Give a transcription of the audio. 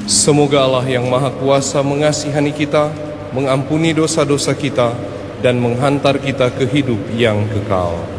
Semoga Allah yang Maha Kuasa mengasihani kita, mengampuni dosa-dosa kita, dan menghantar kita ke hidup yang kekal.